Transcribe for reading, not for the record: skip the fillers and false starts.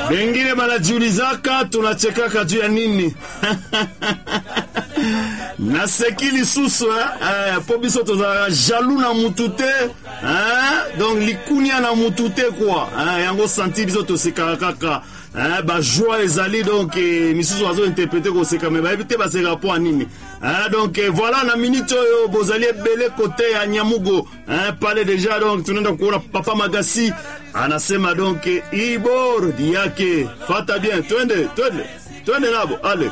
Bengine banajiulizaka tunachekaka juu ya nini? Na sekili susu po biso toza jaloux na mutute donc likunia na mutute quoi yango senti biso to sekaka kaka ba joie ezali donc misusu bazo interpréter ko seka mais ba éviter ba se rapport nini donc voilà na minute oyo bozali ebele côté ya Nyamugo parler déjà donc tunaenda kuona Papa Magasi anasema donc ibor yake fata bien twende nabo allez